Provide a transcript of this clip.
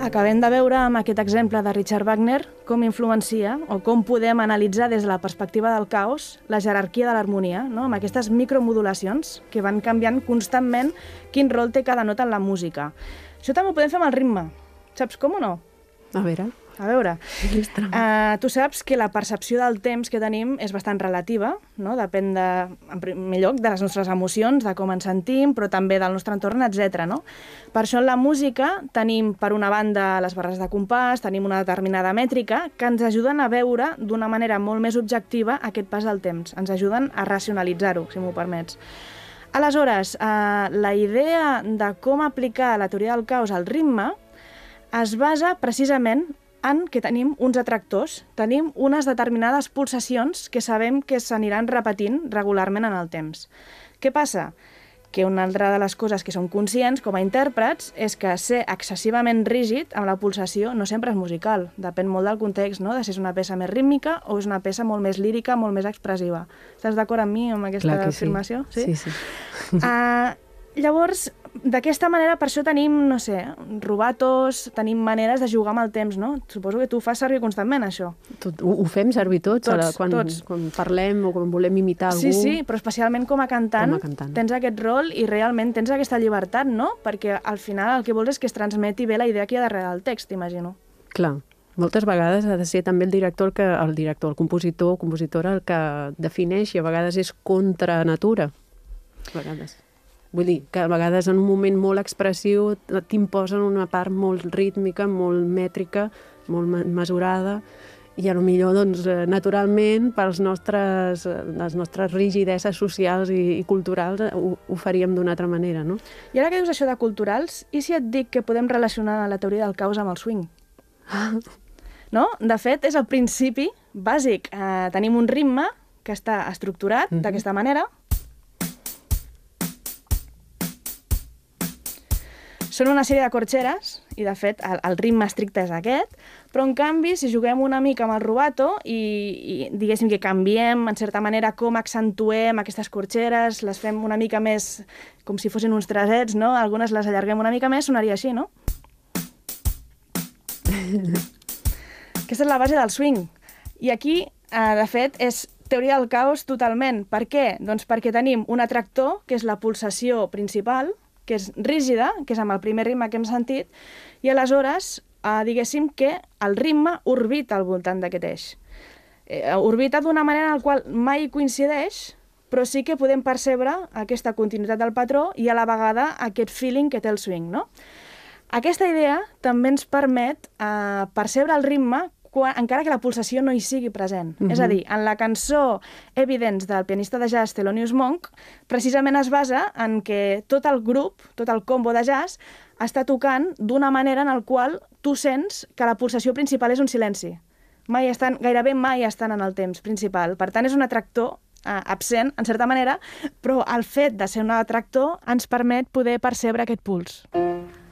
Acabem de veure amb aquest exemple de Richard Wagner com influencia o com podem analitzar des de la perspectiva del caos la jerarquia de l'harmonia, no? Amb aquestes micromodulacions que van canviant constantment quin rol té cada nota en la música. Això també ho podem fer amb el ritme. Saps com o no? A veure. Tu saps que la percepció del temps que tenim és bastant relativa, no? Depèn, en primer lloc, de les nostres emocions, de com ens sentim, però també del nostre entorn, etc. No? Per això en la música tenim, per una banda, les barres de compàs, tenim una determinada mètrica que ens ajuden a veure d'una manera molt més objectiva aquest pas del temps. Ens ajuden a racionalitzar-ho, si m'ho permets. Aleshores, la idea de com aplicar la teoria del caos al ritme es basa precisament en que tenim uns atractors, tenim unes determinades pulsacions que sabem que s'aniran repetint regularment en el temps. Què passa? Que una altra de les coses que som conscients com a intèrprets és que ser excessivament rígid amb la pulsació no sempre és musical. Depèn molt del context, no? De si és una peça més rítmica o és una peça molt més lírica, molt més expressiva. Estàs d'acord amb mi amb aquesta afirmació? Sí. Llavors, d'aquesta manera, per això tenim, no sé, rubatos, tenim maneres de jugar amb el temps, no? Suposo que tu fas servir constantment, això. Ho fem servir tots. Quan parlem o quan volem imitar algú. Sí, però especialment com a cantant tens aquest rol i realment tens aquesta llibertat, no? Perquè al final el que vols és que es transmeti bé la idea que hi ha darrere del text, imagino. Clar. Moltes vegades ha de ser també el compositor o compositora el que defineix i a vegades és contra natura. A vegades. Vull dir, que a vegades en un moment molt expressiu t'imposen una part molt rítmica, molt mètrica, molt mesurada, i potser, doncs, naturalment, per les nostres rigidesses socials i culturals ho faríem d'una altra manera, no? I ara que dius això de culturals, i si et dic que podem relacionar la teoria del caos amb el swing? No? De fet, és el principi bàsic. Tenim un ritme que està estructurat d'aquesta manera. Són una sèrie de corxeres, i de fet el ritme estricte és aquest, però en canvi, si juguem una mica amb el rubato i diguéssim que canviem, en certa manera, com accentuem aquestes corxeres, les fem una mica més com si fossin uns tresets, no? Algunes les allarguem una mica més, sonaria així, no? Aquesta és la base del swing. I aquí, de fet, és teoria del caos totalment. Per què? Doncs perquè tenim un atractor, que és la pulsació principal, que és rígida, que és amb el primer ritme que hem sentit, i aleshores, diguéssim que el ritme orbita al voltant d'aquest eix. Orbita d'una manera en la qual mai coincideix, però sí que podem percebre aquesta continuïtat del patró i a la vegada aquest feeling que té el swing, no? Aquesta idea també ens permet percebre el ritme encara que la pulsació no hi sigui present. És a dir, en la cançó Evidence del pianista de jazz Thelonious Monk, precisament es basa en que tot el grup, tot el combo de jazz, està tocant d'una manera en la qual tu sents que la pulsació principal és un silenci. Gairebé mai estan en el temps principal. Per tant, és un atractor absent, en certa manera, però el fet de ser un atractor ens permet poder percebre aquest puls.